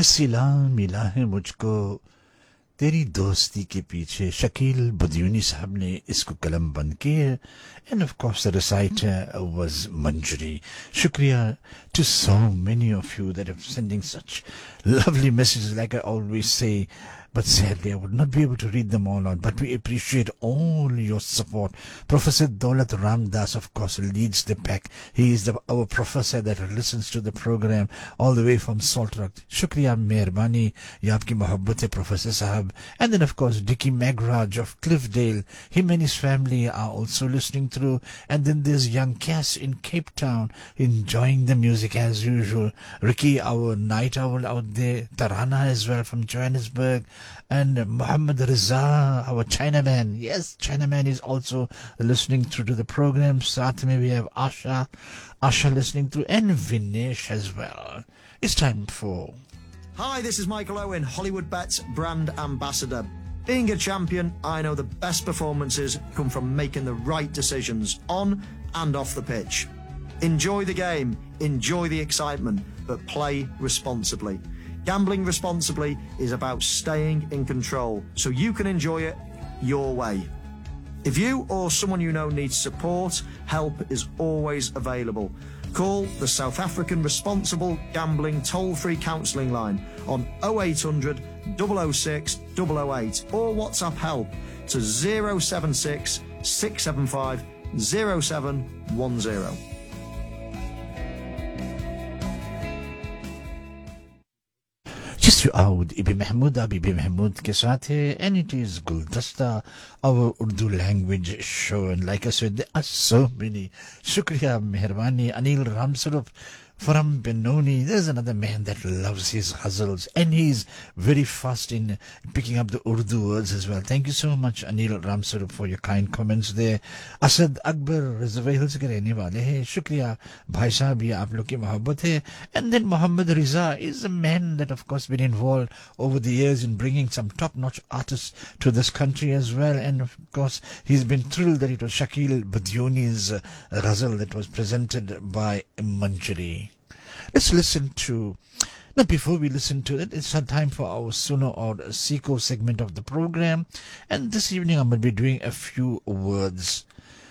सिला मिला है मुझको तेरी दोस्ती के पीछे शकील बदयूनी साहब ने इसको कलम बंद की है and of course the reciter was Manjari. Shukriya to so many of you that are sending such lovely messages, like I always say, but sadly I would not be able to read them all out, but we appreciate all your support. Professor Daulat Ramdas, of course, leads the pack. He is our professor that listens to the program all the way from Salt Rock. Shukriya, Mehrbani, ya aapki mohabbat hai, Professor Sahab. And then, of course, Dickie Magraj of Cliffdale. Him and his family are also listening through. And then there's young Cass in Cape Town, enjoying the music as usual. Ricky, our night owl out there. Tarana as well from Johannesburg. And Muhammad Riza, our Chinaman. Yes, Chinaman is also listening through to the program. Saath mein we have Asha listening through, and Vinesh as well. It's time for... Hi, this is Michael Owen, Hollywood Bets brand ambassador. Being a champion, I know the best performances come from making the right decisions on and off the pitch. Enjoy the game, enjoy the excitement, but play responsibly. Gambling responsibly is about staying in control, so you can enjoy it your way. If you or someone you know needs support, help is always available. Call the South African Responsible Gambling toll-free counselling line on 0800 006 008 or WhatsApp help to 076 675 0710. Just you out, Ibi Mahmood ke saath hai, and it is Guldasta, our Urdu language show. And like I said, there are so many. Shukriya, Mehrbani, Anil Ramsarup from Benoni. There's another man that loves his ghazals, and he's very fast in picking up the Urdu words as well. Thank you so much, Anil Ramsarup, for your kind comments there. Asad Akbar, Reservoir Hills ke rehne wale hai. Shukriya, bhai sahab, ye aap log ki mohabbat hai. And then Muhammad Riza is a man that, of course, been involved over the years in bringing some top-notch artists to this country as well. And, of course, he's been thrilled that it was Shakil Badioni's ghazal that was presented by Manjari. Let's listen to... Now, before we listen to it, it's time for our Suno or Siko segment of the program. And this evening, I'm going to be doing a few words.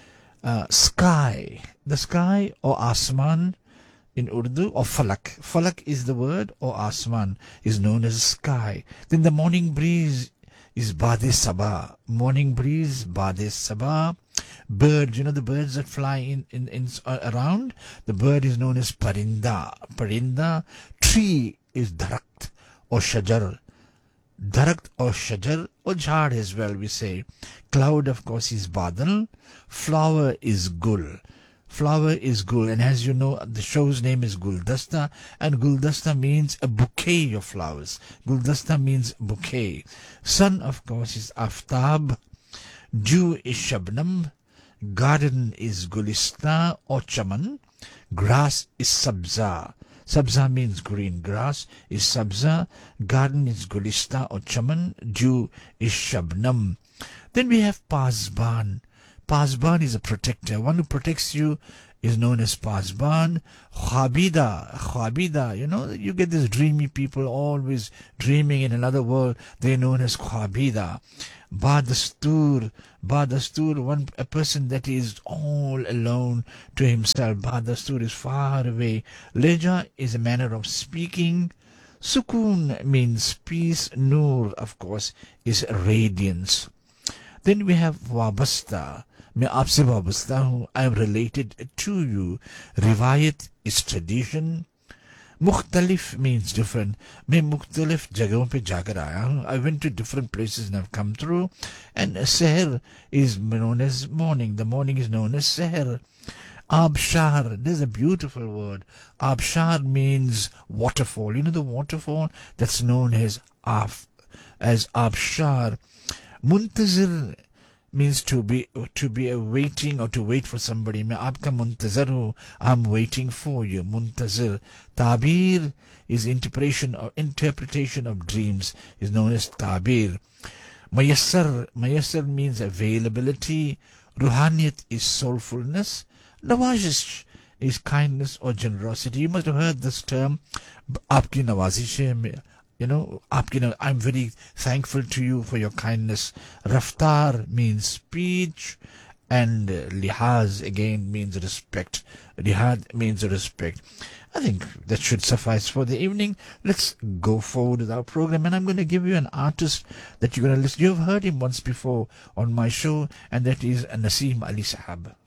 Sky. The sky or Asman in Urdu, or Falak. Falak is the word, or Asman is known as sky. Then the morning breeze is Bade Sabah. Morning breeze, Bade Sabah. Birds, you know the birds that fly in around? The bird is known as Parinda. Parinda. Tree is Darakt or Shajar. Darakt or Shajar or Jhad as well, we say. Cloud, of course, is Badal. Flower is Gul. Flower is Gul. And as you know, the show's name is Guldasta. And Guldasta means a bouquet of flowers. Guldasta means bouquet. Sun, of course, is Aftab. Dew is Shabnam. Garden is Gulista or Chaman. Grass is Sabza. Sabza means green. Grass is Sabza. Garden is Gulista or Chaman. Dew is Shabnam. Then we have Pazban. Pazban is a protector. One who protects you is known as Pazban. Khwabida, you know, you get these dreamy people always dreaming in another world. They're known as Khwabida. Badastur, a person that is all alone to himself. Badastur is far away. Leja is a manner of speaking. Sukun means peace. Nur, of course, is radiance. Then we have Wabasta. मैं आपसे वाबस्ता हूँ. I am related to you. Riwayat is tradition. Mukhtalif means different. मैं मुख्तलिफ जगहों पे जाकर आया हूँ. I went to different places and I've come through. And seher is known as morning. The morning is known as seher. Abshar, there's a beautiful word. Abshar means waterfall. You know the waterfall that's known as Abshar. Muntazir means to be awaiting or to wait for somebody. मैं आपका मुंतजर हूँ. I'm waiting for you. Muntazir. Tabir is interpretation of dreams. Is known as tabir. Mayassar means availability. Ruhaniyat is soulfulness. Nawazish is kindness or generosity. You must have heard this term. आपकी नवाजिश है, I'm very thankful to you for your kindness. Raftar means speech, and lihaz again means respect. Lihad means respect. I think that should suffice for the evening. Let's go forward with our program, and I'm going to give you an artist that you're going to listen. You've heard him once before on my show, and that is Naseem Ali Sahab.